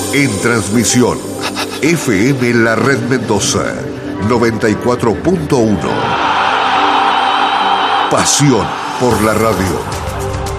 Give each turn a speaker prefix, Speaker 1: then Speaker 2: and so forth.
Speaker 1: En transmisión, FM La Red Mendoza, 94.1. Pasión por la radio.